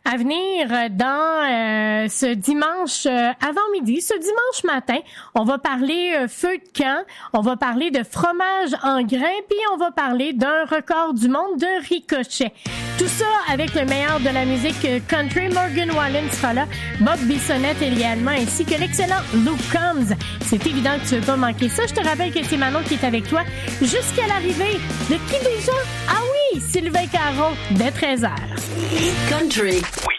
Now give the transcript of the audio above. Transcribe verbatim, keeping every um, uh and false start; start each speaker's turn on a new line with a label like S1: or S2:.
S1: À venir dans euh, ce dimanche euh, avant-midi, ce dimanche matin, on va parler euh, feu de camp, on va parler de fromage en grains, puis on va parler d'un record du monde de ricochet. Tout ça avec le meilleur de la musique country. Morgan Wallen sera là, Bob Bissonnette également, ainsi que l'excellent Luke Combs. C'est évident que tu ne veux pas manquer ça. Je te rappelle que c'est Manon qui est avec toi jusqu'à l'arrivée de qui déjà? Ah oui, Sylvain Caron, dès treize heures.
S2: Country.
S3: Oui.